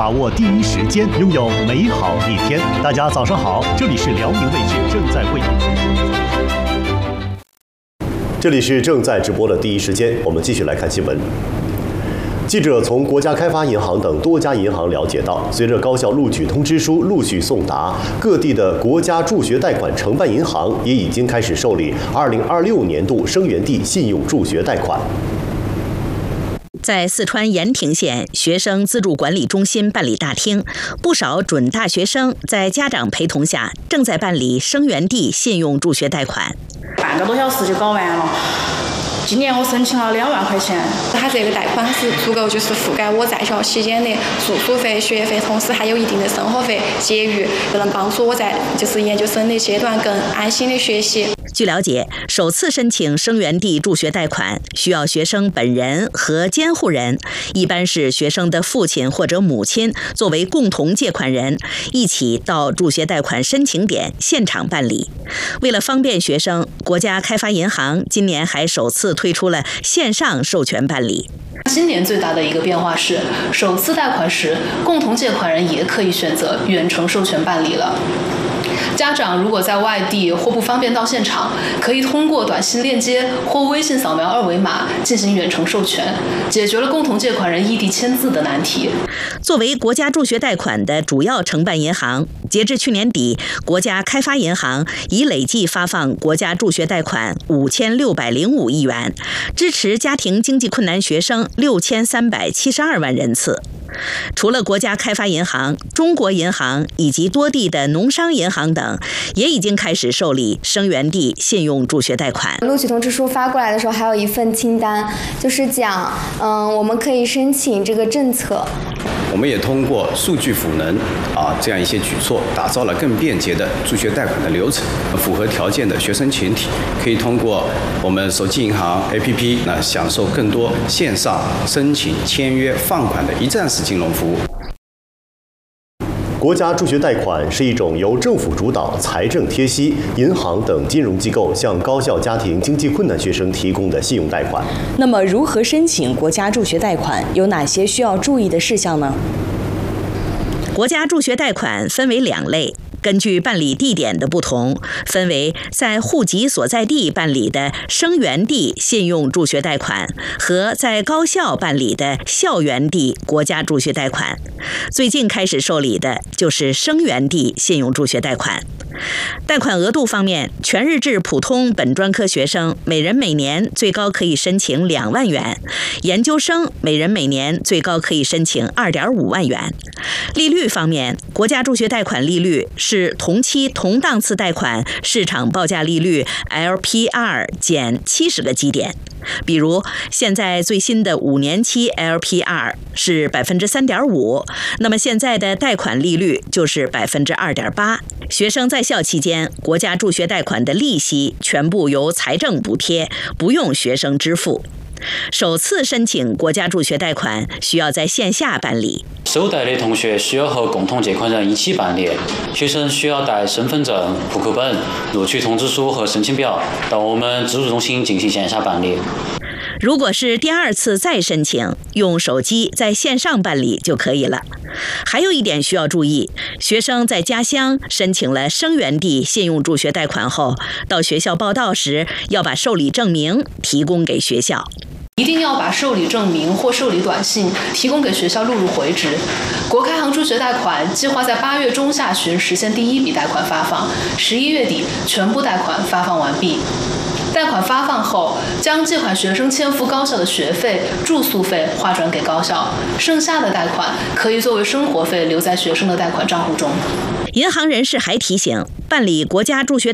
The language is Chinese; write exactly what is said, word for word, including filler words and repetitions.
把握第一时间，拥有美好一天。大家早上好，这里是辽宁卫视正在为您直播。这里是正在直播的第一时间，我们继续来看新闻。记者从国家开发银行等多家银行了解到，随着高校录取通知书陆续送达，各地的国家助学贷款承办银行也已经开始受理二零二六年度生源地信用助学贷款。 在四川盐亭县学生资助管理中心办理大厅，不少准大学生在家长陪同下，正在办理生源地信用助学贷款。 半个多小时就搞完了。今年我申请了两万块钱， 它这个贷款是足够就是覆盖我在校期间的住宿费、学费，同时还有一定的生活费结余，就能帮助我在就是研究生的阶段更安心的学习。 据了解，首次申请生源地助学贷款需要学生本人和监护人，一般是学生的父亲或者母亲作为共同借款人，一起到助学贷款申请点现场办理。为了方便学生，国家开发银行今年还首次推出了线上授权办理。 今年最大的一个变化是，首次贷款时，共同借款人也可以选择远程授权办理了。家长如果在外地或不方便到现场，可以通过短信链接或微信扫描二维码进行远程授权，解决了共同借款人异地签字的难题。 作为国家助学贷款的主要承办银行，截至去年底，国家开发银行已累计发放国家助学贷款五千六百零五亿元，支持家庭经济困难学生六千三百七十二万人次。除了国家开发银行、中国银行以及多地的农商银行等，也已经开始受理生源地信用助学贷款。 录取通知书发过来的时候，还有一份清单，就是讲，嗯，我们可以申请这个政策。 我们也通过数据赋能啊这样一些举措，打造了更便捷的助学贷款的流程。符合条件的学生群体可以通过我们手机银行 A P P 那享受更多线上申请、签约、放款的一站式金融服务。 国家助学贷款是一种由政府主导、财政贴息、银行等金融机构向高校家庭经济困难学生提供的信用贷款。 那么，如何申请国家助学贷款？有哪些需要注意的事项呢？ 国家助学贷款分为两类。根据办理地点的不同，分为在户籍所在地办理的生源地信用助学贷款和在高校办理的校园地国家助学贷款。最近开始受理的就是生源地信用助学贷款。贷款额度方面，全日制普通本专科学生每人每年最高可以申请两万元，研究生每人每年最高可以申请二点五万元。利率方面，国家助学贷款利率是同期同档次贷款市场报价利率 L P R 减七十个基点。比如，现在最新的五年期 L P R 是百分之三点五，那么现在的贷款利率就是百分之二点八。学生在校期间，国家助学贷款的利息全部由财政补贴，不用学生支付。首次申请国家助学贷款需要在线下办理。 首贷的同学需要和共同借款人一起办理，学生需要带身份证、户口本、录取通知书和申请表到我们资助中心进行线下办理。 如果是第二次再申请，用手机在线上办理就可以了。还有一点需要注意，学生在家乡申请了生源地信用助学贷款后，到学校报到时要把受理证明提供给学校。 一定要把受理证明或受理短信提供给学校录入回执。国开行助学贷款计划在八月中下旬实现第一笔贷款发放，十一月底全部贷款发放完毕。贷款发放后，将借款学生欠付高校的学费、住宿费划转给高校，剩下的贷款可以作为生活费留在学生的贷款账户中。 银行人士还提醒，办理国家助学